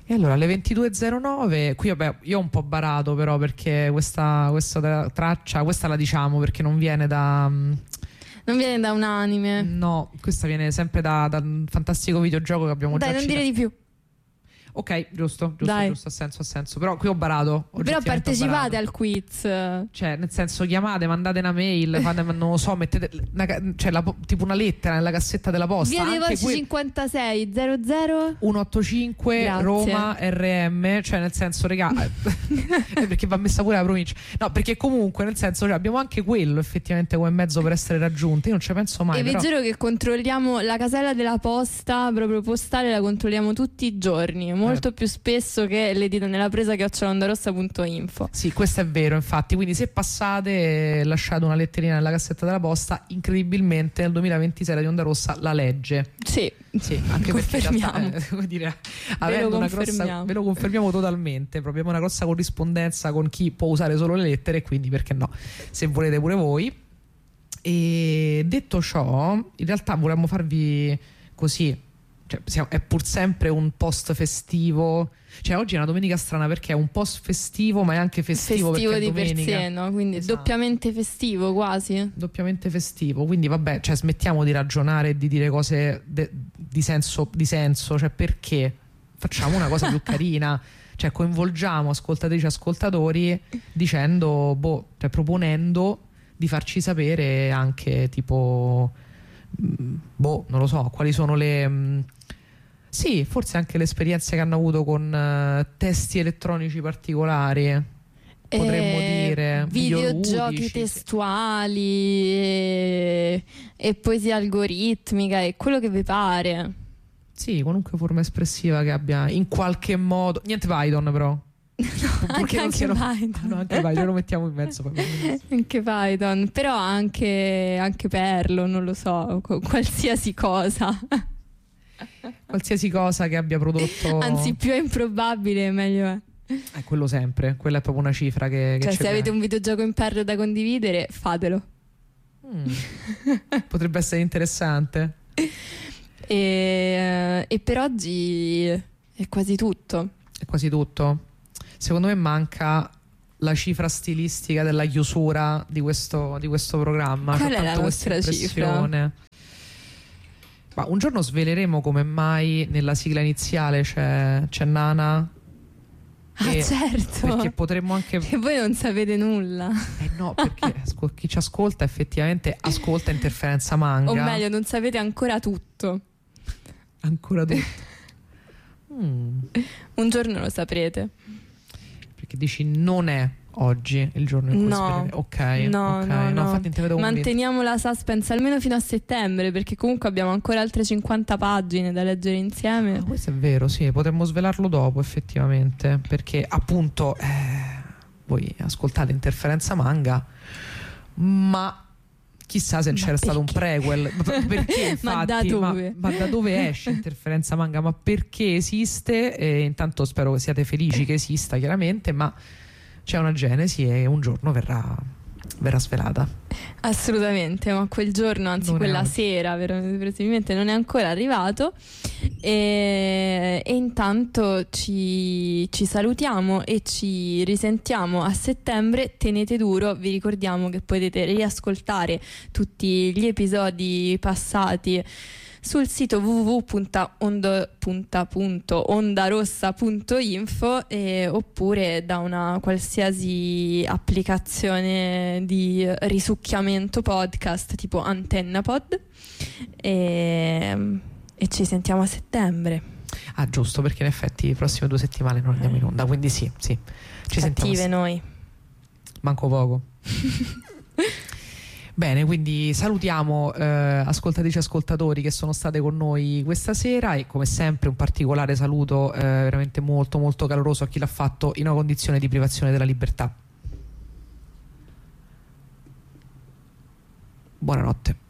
E allora alle 22.09, qui vabbè io ho un po' barato però perché questa traccia, questa la diciamo perché non viene da... Non viene da un anime. No, questa viene sempre da un fantastico videogioco che abbiamo già Dai, non citato. dire di più. Ok, giusto, Dai. ha senso. Però qui ho barato. Però partecipate al al quiz. Cioè, nel senso, chiamate, mandate una mail, non lo so, mettete tipo una lettera nella cassetta della posta. Via dei anche Volsci 56 00 185 Grazie. Roma RM, cioè nel senso, regà, perché va messa pure la provincia. No, perché comunque, nel senso, cioè, abbiamo anche quello effettivamente come mezzo per essere raggiunti. Io non ci penso mai. E vi giuro che controlliamo la casella della posta, proprio postale, la controlliamo tutti i giorni. Molto più spesso che le dita nella presa che @ondarossa.info. Sì, questo è vero, infatti. Quindi se passate, lasciate una letterina nella cassetta della posta. Incredibilmente nel 2026 di Onda Rossa la legge. Sì, anche perché in realtà, confermiamo. dire, Confermiamo. ve lo confermiamo totalmente. Proprio abbiamo una grossa corrispondenza con chi può usare solo le lettere, quindi perché no, se volete pure voi. E detto ciò, in realtà vorremmo farvi così, cioè, è pur sempre un post festivo. Cioè oggi è una domenica strana perché è un post festivo ma è anche festivo perché è di domenica. per sé, no? Quindi Esatto. Doppiamente festivo quasi. Doppiamente festivo, quindi vabbè, cioè smettiamo di ragionare e di dire cose di senso, cioè perché facciamo una cosa più carina, cioè coinvolgiamo ascoltatrici e ascoltatori dicendo, cioè proponendo di farci sapere anche tipo non lo so, quali sono le sì, forse anche le esperienze che hanno avuto con testi elettronici particolari, potremmo dire videogiochi ludici, testuali e poesia algoritmica e quello che vi pare. sì, qualunque forma espressiva che abbia in qualche modo, niente Python però. Anche Python. No, anche Python lo mettiamo in mezzo anche Python, però anche Perlo, non lo so, qualsiasi cosa. Qualsiasi cosa che abbia prodotto, anzi più è improbabile meglio è. Quello sempre, quella è proprio una cifra che cioè se avete un videogioco in Perlo da condividere, fatelo. Potrebbe essere interessante. E per oggi è quasi tutto. Secondo me manca la cifra stilistica della chiusura di questo programma. Qual è la nostra cifra? Ma un giorno sveleremo come mai nella sigla iniziale c'è Nana. Certo, perché potremmo anche, che voi non sapete nulla. No, perché chi ci ascolta effettivamente ascolta Interferenza Manga. O meglio, non sapete ancora tutto. Tutto. Un giorno lo saprete. Perché dici non è oggi il giorno in cui no. Ok, no, infatti te vedo manteniamo la suspense almeno fino a settembre, perché comunque abbiamo ancora altre 50 pagine da leggere insieme. Questo è vero, sì, potremmo svelarlo dopo effettivamente, perché appunto voi ascoltate Interferenza Manga, ma chissà se c'era stato un prequel, perché infatti, ma da dove esce Interferenza Manga, ma perché esiste? E intanto spero che siate felici che esista, chiaramente, ma c'è una genesi e un giorno verrà svelata. Assolutamente, ma quel giorno, anzi non quella sera presumibilmente non è ancora arrivato. E intanto ci salutiamo e ci risentiamo a settembre. Tenete duro, vi ricordiamo che potete riascoltare tutti gli episodi passati sul sito www.ondarossa.info oppure da una qualsiasi applicazione di risucchiamento podcast tipo AntennaPod e ci sentiamo a settembre. Giusto, perché in effetti le prossime 2 settimane non andiamo in onda, quindi sì, ci sentiamo. Cattive noi. Manco poco. Bene, quindi salutiamo ascoltatrici e ascoltatori che sono state con noi questa sera e come sempre un particolare saluto veramente molto molto caloroso a chi l'ha fatto in una condizione di privazione della libertà. Buonanotte.